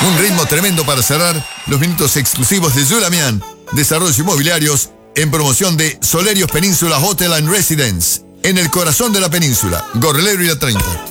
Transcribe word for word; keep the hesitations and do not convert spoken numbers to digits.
Un ritmo tremendo para cerrar los minutos exclusivos de Zulamian, Desarrollos Inmobiliarios, en promoción de Solerios Península Hotel and Residence, en el corazón de la península, Gorlero y la treinta.